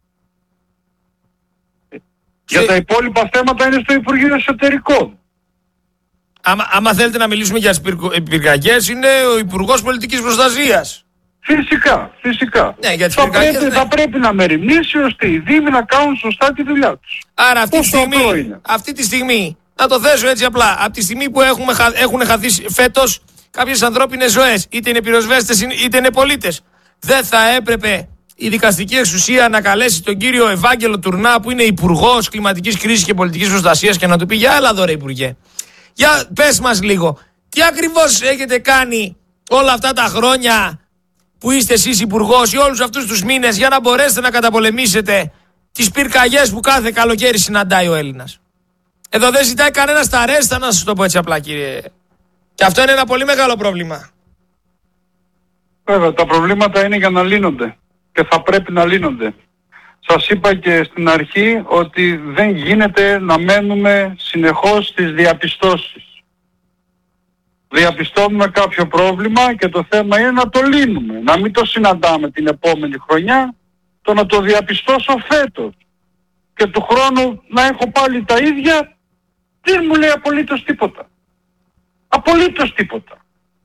Speaker 12: Και... Για τα υπόλοιπα θέματα είναι στο Υπουργείο Εσωτερικών.
Speaker 11: Άμα, άμα θέλετε να μιλήσουμε για τις πυρκαγιές, είναι ο Υπουργός Πολιτικής Προστασίας.
Speaker 12: Φυσικά, φυσικά.
Speaker 11: Ναι, για τις
Speaker 12: θα, πρέπει,
Speaker 11: ναι.
Speaker 12: θα πρέπει να μεριμνήσει ώστε οι Δήμοι να κάνουν σωστά τη δουλειά τους.
Speaker 11: Άρα αυτή τη, στιγμή, αυτή τη στιγμή, να το θέσω έτσι απλά, από τη στιγμή που έχουμε, έχουν χαθεί φέτος κάποιες ανθρώπινες ζωές, είτε είναι πυροσβέστες είτε είναι πολίτες, δεν θα έπρεπε η δικαστική εξουσία να καλέσει τον κύριο Ευάγγελο Τουρνά, που είναι Υπουργός Κλιματικής Κρίσης και Πολιτικής Προστασίας, και να του πει: για έλα εδώ ρε Υπουργέ, για πες μας λίγο, τι ακριβώς έχετε κάνει όλα αυτά τα χρόνια που είστε εσείς υπουργός ή όλους αυτούς τους μήνες για να μπορέσετε να καταπολεμήσετε τις πυρκαγιές που κάθε καλοκαίρι συναντάει ο Έλληνας. Εδώ δεν ζητάει κανένας τα ρέστα, να σας το πω έτσι απλά, κύριε. Και αυτό είναι ένα πολύ μεγάλο πρόβλημα.
Speaker 12: Βέβαια, τα προβλήματα είναι για να λύνονται και θα πρέπει να λύνονται. Σας είπα και στην αρχή ότι δεν γίνεται να μένουμε συνεχώς στις διαπιστώσεις. Διαπιστώνουμε κάποιο πρόβλημα και το θέμα είναι να το λύνουμε. Να μην το συναντάμε την επόμενη χρονιά, το να το διαπιστώσω φέτος. Και του χρόνου να έχω πάλι τα ίδια, δεν μου λέει απολύτως τίποτα. Απολύτως τίποτα.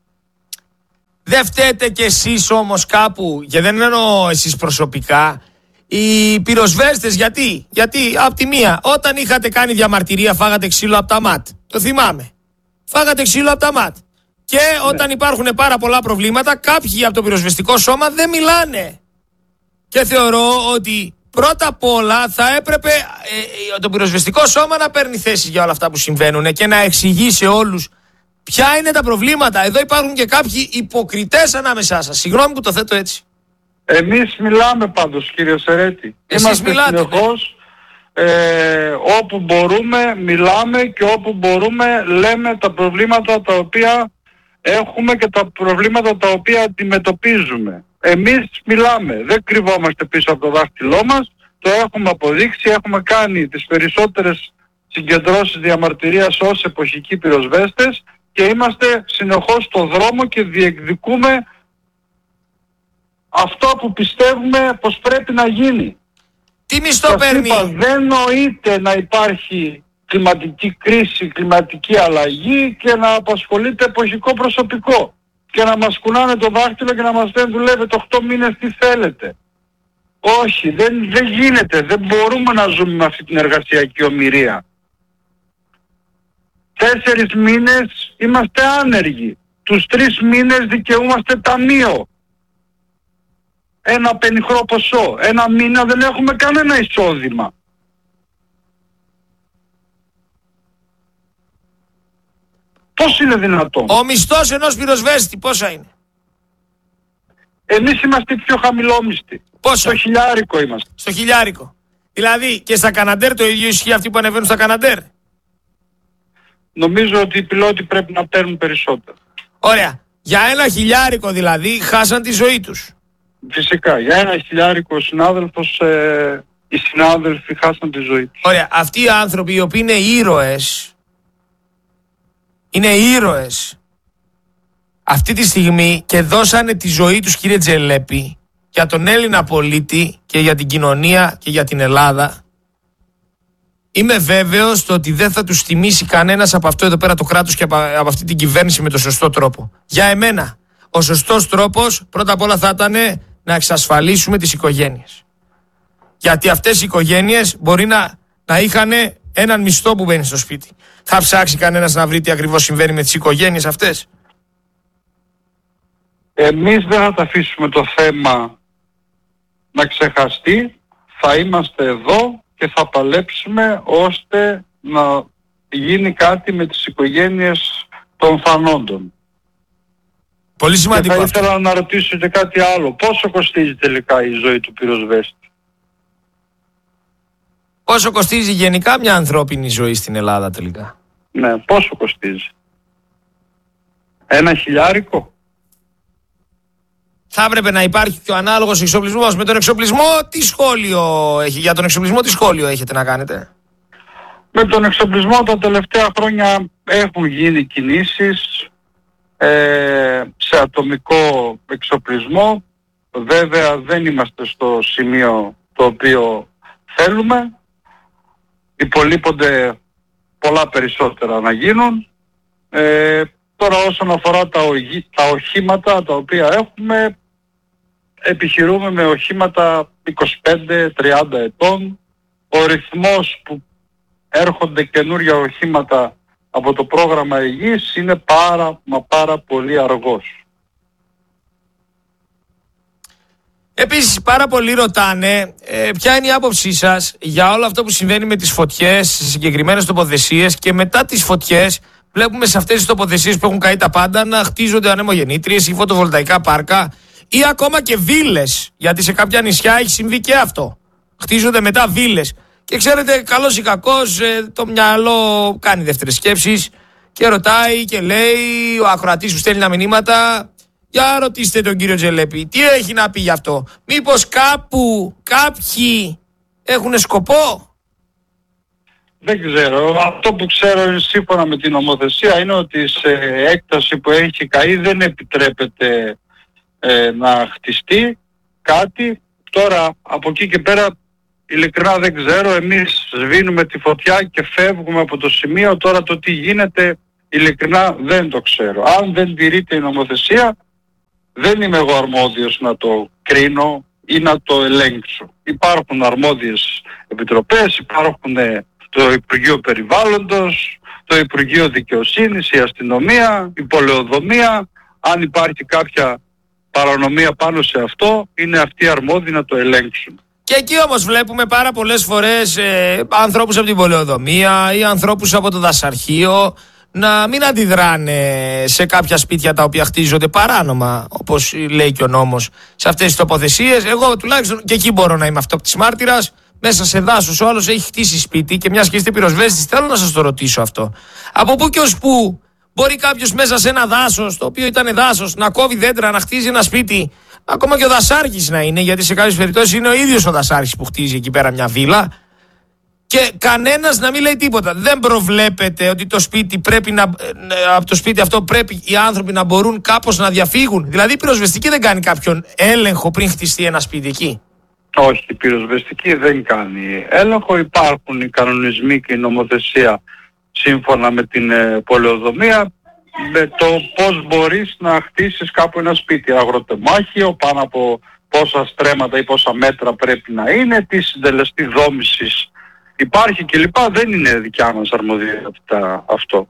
Speaker 11: Δεν φταίτε κι εσείς όμως κάπου, και δεν εννοώ εσείς προσωπικά, οι πυροσβέστες? Γιατί, γιατί απ' τη μία, όταν είχατε κάνει διαμαρτυρία φάγατε ξύλο από τα ΜΑΤ. Το θυμάμαι. Φάγατε ξύλο από τα ΜΑΤ. Και ναι. Όταν υπάρχουν πάρα πολλά προβλήματα, κάποιοι από το πυροσβεστικό σώμα δεν μιλάνε. Και θεωρώ ότι πρώτα απ' όλα θα έπρεπε ε, το πυροσβεστικό σώμα να παίρνει θέσεις για όλα αυτά που συμβαίνουν και να εξηγεί σε όλους ποια είναι τα προβλήματα. Εδώ υπάρχουν και κάποιοι υποκριτές ανάμεσά σας. Συγγνώμη που το θέτω έτσι.
Speaker 12: Εμείς μιλάμε πάντως, κύριε Σερέτη.
Speaker 11: Εσείς
Speaker 12: Είμαστε
Speaker 11: μιλάτε,
Speaker 12: συνεχώς ε, όπου μπορούμε μιλάμε και όπου μπορούμε λέμε τα προβλήματα τα οποία έχουμε και τα προβλήματα τα οποία αντιμετωπίζουμε. Εμείς μιλάμε, δεν κρυβόμαστε πίσω από το δάχτυλό μας, το έχουμε αποδείξει, έχουμε κάνει τις περισσότερες συγκεντρώσεις διαμαρτυρίας ως εποχικοί πυροσβέστες και είμαστε συνεχώς στο δρόμο και διεκδικούμε αυτό που πιστεύουμε πως πρέπει να γίνει.
Speaker 11: Τι μισθό παίρνει?
Speaker 12: Είπα, δεν νοείται να υπάρχει κλιματική κρίση, κλιματική αλλαγή και να απασχολείται εποχικό προσωπικό και να μας κουνάνε το δάχτυλο και να μας λένε δουλεύετε οκτώ μήνες τι θέλετε. Όχι, δεν, δεν γίνεται, δεν μπορούμε να ζούμε με αυτή την εργασιακή ομηρία. Τέσσερις μήνες είμαστε άνεργοι, τους τρεις μήνες δικαιούμαστε ταμείο. Ένα πενιχρό ποσό, ένα μήνα δεν έχουμε κανένα εισόδημα. Πώς είναι δυνατόν?
Speaker 11: Ο μισθός ενός πυροσβέστη πόσα είναι?
Speaker 12: Εμείς είμαστε πιο χαμηλόμισθοι.
Speaker 11: Πόσο?
Speaker 12: Στο χιλιάρικο είμαστε.
Speaker 11: Στο χιλιάρικο. Δηλαδή και στα Καναντέρ το ίδιο ισχύει, αυτοί που ανεβαίνουν στα Καναντέρ?
Speaker 12: Νομίζω ότι οι πιλότοι πρέπει να παίρνουν περισσότερο.
Speaker 11: Ωραία. Για ένα χιλιάρικο δηλαδή χάσαν τη ζωή τους.
Speaker 12: Φυσικά. Για ένα χιλιάρικο ο συνάδελφος, ε, οι συνάδελφοι χάσαν τη ζωή τους.
Speaker 11: Ωραία. Αυτοί οι άνθρωποι οι οποίοι είναι ήρωες, είναι ήρωες αυτή τη στιγμή και δώσανε τη ζωή τους, κύριε Τζελέπη, για τον Έλληνα πολίτη και για την κοινωνία και για την Ελλάδα. Είμαι βέβαιος το ότι δεν θα τους τιμήσει κανένας από αυτό εδώ πέρα το κράτος και από, από αυτή την κυβέρνηση με το σωστό τρόπο. Για εμένα, ο σωστός τρόπος πρώτα απ' όλα θα ήταν να εξασφαλίσουμε τις οικογένειες. Γιατί αυτές οι οικογένειες μπορεί να, να είχαν έναν μισθό που μπαίνει στο σπίτι. Θα ψάξει κανένας να βρει τι ακριβώς συμβαίνει με τις οικογένειες αυτές?
Speaker 12: Εμείς δεν θα τα αφήσουμε το θέμα να ξεχαστεί. Θα είμαστε εδώ και θα παλέψουμε ώστε να γίνει κάτι με τις οικογένειες των θανόντων.
Speaker 11: Πολύ σημαντικό.
Speaker 12: Και θα ήθελα να ρωτήσω και κάτι άλλο. Πόσο κοστίζει τελικά η ζωή του πυροσβέστη?
Speaker 11: Πόσο κοστίζει γενικά μια ανθρώπινη ζωή στην Ελλάδα τελικά?
Speaker 12: Ναι, πόσο κοστίζει? Ένα χιλιάρικο?
Speaker 11: Θα έπρεπε να υπάρχει και ο ανάλογος εξοπλισμός. Με τον εξοπλισμό τι σχόλιο έχει? Για τον εξοπλισμό τι σχόλιο έχετε να κάνετε?
Speaker 12: Με τον εξοπλισμό τα τελευταία χρόνια έχουν γίνει κινήσεις ε, σε ατομικό εξοπλισμό. Βέβαια δεν είμαστε στο σημείο το οποίο θέλουμε. Υπολείπονται πολλά περισσότερα να γίνουν. Ε, τώρα όσον αφορά τα, οχι, τα οχήματα τα οποία έχουμε, επιχειρούμε με οχήματα είκοσι πέντε τριάντα ετών. Ο ρυθμός που έρχονται καινούργια οχήματα από το πρόγραμμα υγιής είναι πάρα μα πάρα πολύ αργός.
Speaker 11: Επίσης πάρα πολλοί ρωτάνε ε, ποια είναι η άποψή σας για όλο αυτό που συμβαίνει με τις φωτιές σε συγκεκριμένες τοποθεσίες και μετά τις φωτιές βλέπουμε σε αυτές τις τοποθεσίες που έχουν καεί τα πάντα να χτίζονται ανεμογεννήτριες ή φωτοβολταϊκά πάρκα ή ακόμα και βίλες, γιατί σε κάποια νησιά έχει συμβεί και αυτό. Χτίζονται μετά βίλες. Και ξέρετε, καλός ή κακός, ε, το μυαλό κάνει δεύτερες σκέψεις και ρωτάει και λέει, ο ακροατής που στέλνει τα μηνύματα, για ρωτήστε τον κύριο Τζελέπη, τι έχει να πει γι' αυτό? Μήπως κάπου, κάποιοι έχουν σκοπό?
Speaker 12: Δεν ξέρω. Αυτό που ξέρω σύμφωνα με την νομοθεσία είναι ότι σε έκταση που έχει καεί δεν επιτρέπεται ε, να χτιστεί κάτι. Τώρα από εκεί και πέρα ειλικρινά δεν ξέρω. Εμείς σβήνουμε τη φωτιά και φεύγουμε από το σημείο. Τώρα το τι γίνεται ειλικρινά δεν το ξέρω. Αν δεν τηρείται η νομοθεσία δεν είμαι εγώ αρμόδιος να το κρίνω ή να το ελέγξω. Υπάρχουν αρμόδιες επιτροπές, υπάρχουν το Υπουργείο Περιβάλλοντος, το Υπουργείο Δικαιοσύνης, η αστυνομία, η πολεοδομία. Αν υπάρχει κάποια παρανομία πάνω σε αυτό, είναι αυτοί αρμόδιοι να το ελέγξουν.
Speaker 11: Και εκεί όμως βλέπουμε πάρα πολλές φορές ε, ανθρώπους από την πολεοδομία ή ανθρώπους από το δασαρχείο να μην αντιδράνε σε κάποια σπίτια τα οποία χτίζονται παράνομα, όπως λέει και ο νόμος, σε αυτές τις τοποθεσίες. Εγώ τουλάχιστον και εκεί μπορώ να είμαι αυτόπτης μάρτυρας. μέσα σε δάσος, ο άλλος έχει χτίσει σπίτι και μιας και είστε πυροσβέστης, θέλω να σας το ρωτήσω αυτό. Από πού και ως πού μπορεί κάποιος μέσα σε ένα δάσος, το οποίο ήταν δάσος, να κόβει δέντρα, να χτίζει ένα σπίτι, ακόμα και ο δασάρχης να είναι, γιατί σε κάποιες περιπτώσεις είναι ο ίδιος ο δασάρχης που χτίζει εκεί πέρα μια βίλα, και κανένας να μην λέει τίποτα. Δεν προβλέπεται ότι το σπίτι πρέπει να, από το σπίτι αυτό πρέπει οι άνθρωποι να μπορούν κάπως να διαφύγουν? Δηλαδή η πυροσβεστική δεν κάνει κάποιον έλεγχο πριν χτιστεί ένα σπίτι εκεί?
Speaker 12: Όχι, η πυροσβεστική δεν κάνει έλεγχο. Υπάρχουν οι κανονισμοί και η νομοθεσία σύμφωνα με την ε, πολεοδομία, με το πώς μπορείς να χτίσεις κάπου ένα σπίτι, αγροτεμάχιο, πάνω από πόσα στρέμματα ή πόσα μέτρα πρέπει να είναι, τι συντελεστή δόμησης υπάρχει κλπ. Δεν είναι δικιά μας αρμοδιότητα αυτό.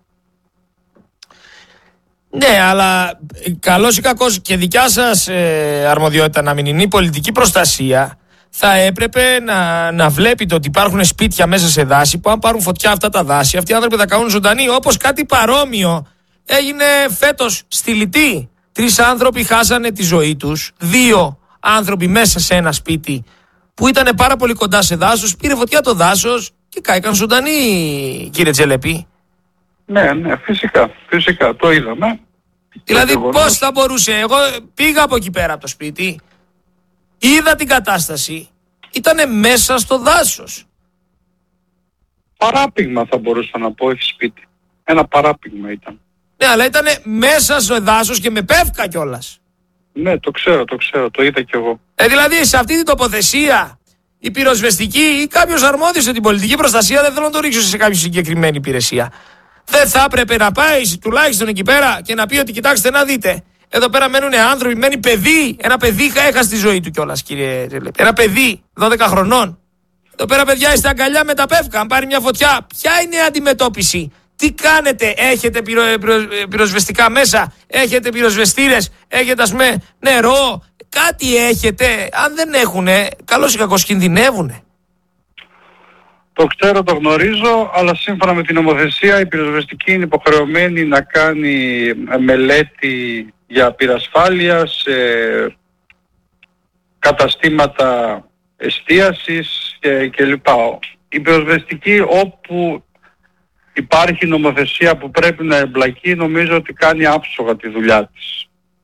Speaker 11: Ναι, αλλά καλώς ή κακώς και δικιά σας ε, αρμοδιότητα να μην είναι η πολιτική προστασία. Θα έπρεπε να, να βλέπετε ότι υπάρχουν σπίτια μέσα σε δάση που αν πάρουν φωτιά αυτά τα δάση, αυτοί οι άνθρωποι θα καούν ζωντανοί. Όπως κάτι παρόμοιο έγινε φέτος στη Λιτή. Τρεις άνθρωποι χάσανε τη ζωή τους, δύο άνθρωποι μέσα σε ένα σπίτι που ήταν πάρα πολύ κοντά σε δάσος, πήρε φωτιά το δάσος και κάηκαν ζωντανοί, κύριε Τζελεπή.
Speaker 12: Ναι, ναι, φυσικά, φυσικά, το είδαμε.
Speaker 11: Δηλαδή πώς θα μπορούσε, εγώ πήγα από εκεί πέρα από το σπίτι, είδα την κατάσταση, ήτανε μέσα στο δάσος.
Speaker 12: Παράπηγμα θα μπορούσα να πω, όχι σπίτι. Ένα παράπηγμα ήταν.
Speaker 11: Ναι, αλλά ήτανε μέσα στο δάσος και με πεύκα κιόλας.
Speaker 12: Ναι, το ξέρω, το ξέρω, το είδα κι εγώ.
Speaker 11: Ε, δηλαδή σε αυτή την τοποθεσία η πυροσβεστική ή κάποιος αρμόδιος στην πολιτική προστασία, δεν θέλω να το ρίξω σε κάποια συγκεκριμένη υπηρεσία, δεν θα έπρεπε να πάει τουλάχιστον εκεί πέρα και να πει ότι κοιτάξτε να δείτε, εδώ πέρα μένουν άνθρωποι, μένει παιδί, ένα παιδί έχασε τη ζωή του κιόλας, κύριε Τζελεπή. Ένα παιδί δώδεκα χρονών. Εδώ πέρα παιδιά είστε αγκαλιά με τα πεύκα, αν πάρει μια φωτιά, ποια είναι η αντιμετώπιση? Τι κάνετε, έχετε πυρο, πυρο, πυροσβεστικά μέσα, έχετε πυροσβεστήρες, έχετε ας πούμε νερό, κάτι έχετε? Αν δεν έχουνε, καλώς ή κακώς κινδυνεύουνε.
Speaker 12: Το ξέρω, το γνωρίζω, αλλά σύμφωνα με την νομοθεσία η πυροσβεστική είναι υποχρεωμένη να κάνει μελέτη για πυρασφάλεια σε καταστήματα εστίασης και, και λοιπά. Η πυροσβεστική όπου υπάρχει νομοθεσία που πρέπει να εμπλακεί, νομίζω ότι κάνει άψογα τη δουλειά της.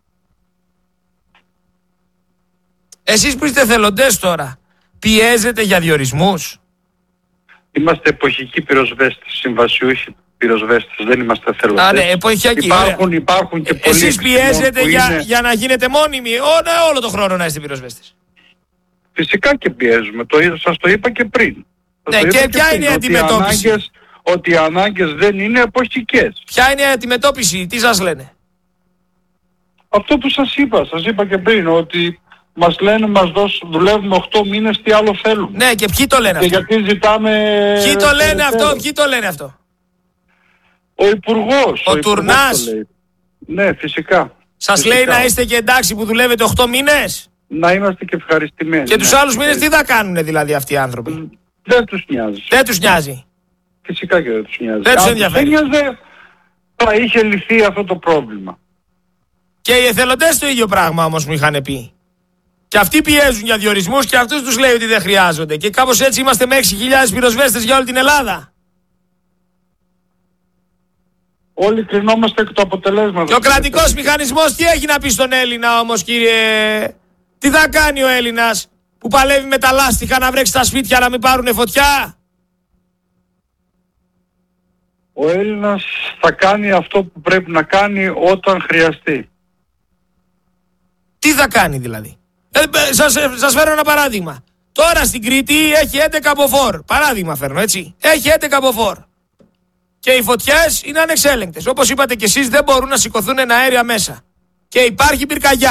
Speaker 11: Εσείς που είστε θελοντές τώρα, πιέζετε για διορισμούς?
Speaker 12: Είμαστε εποχικοί πυροσβέστες, συμβασιούχοι πυροσβέστες, δεν είμαστε θελοντές.
Speaker 11: Α, ναι, εποχικοί.
Speaker 12: Υπάρχουν, υπάρχουν και πολλοί.
Speaker 11: Εσείς πιέζετε για,
Speaker 12: είναι...
Speaker 11: για να γίνετε μόνιμοι, Ό, ναι, όλο το χρόνο να είστε πυροσβέστες?
Speaker 12: Φυσικά και πιέζουμε, το, σας το είπα και πριν.
Speaker 11: Ναι, και, και ποια είναι η αντιμετώπιση?
Speaker 12: Ανάγκες, ότι οι ανάγκες δεν είναι εποχικές.
Speaker 11: Ποια είναι η αντιμετώπιση, τι σας λένε?
Speaker 12: Αυτό που σας είπα, σας είπα και πριν, ότι μας λένε, μας δώσουν, δουλεύουμε οκτώ μήνες, τι άλλο θέλουμε.
Speaker 11: Ναι, και ποιοι το λένε
Speaker 12: και
Speaker 11: αυτό?
Speaker 12: γιατί ζητάμε...
Speaker 11: Ποιοι το λένε αυτό, ποιοι το λένε αυτό?
Speaker 12: Ο Υπουργός.
Speaker 11: Ο, ο Τουρνάς.
Speaker 12: Ναι, φυσικά.
Speaker 11: Σας φυσικά. Λέει να είστε και εντάξει που δουλεύετε οκτώ μήνες?
Speaker 12: Να είμαστε και ευχαριστημένοι.
Speaker 11: Και τους
Speaker 12: ναι,
Speaker 11: άλλους μήνες τι θα κάνουνε δηλαδή αυτοί οι άνθρωποι?
Speaker 12: Δεν τους νοιάζει.
Speaker 11: Δεν τους νοιάζει.
Speaker 12: Φυσικά και δεν τους νοιάζει.
Speaker 11: Δεν τους ενδιαφέρει.
Speaker 12: Αν νοιάζει, θα είχε λυθεί αυτό το πρόβλημα.
Speaker 11: Και οι εθελοντές το ίδιο πράγμα όμως μου είχαν πει. Και αυτοί πιέζουν για διορισμούς και αυτούς τους λέει ότι δεν χρειάζονται. Και κάπως έτσι είμαστε με έξι χιλιάδες πυροσβέστες για όλη την Ελλάδα.
Speaker 12: Όλοι κρινόμαστε εκ του αποτελέσματος.
Speaker 11: Και ο κρατικός μηχανισμός τι έχει να πει στον Έλληνα όμως, κύριε? Τι θα κάνει ο Έλληνας που παλεύει με τα λάστιχα να βρέξει τα σπίτια να μην πάρουνε φωτιά?
Speaker 12: Ο Έλληνας θα κάνει αυτό που πρέπει να κάνει όταν χρειαστεί.
Speaker 11: Τι θα κάνει δηλαδή? Ε, σας, σας φέρω ένα παράδειγμα. Τώρα στην Κρήτη έχει έντεκα μποφόρ. Παράδειγμα φέρνω, έτσι. Έχει έντεκα μποφόρ. Και οι φωτιές είναι ανεξέλεγκτες. Όπως είπατε κι εσείς, δεν μπορούν να σηκωθούν αέρια μέσα. Και υπάρχει πυρκαγιά.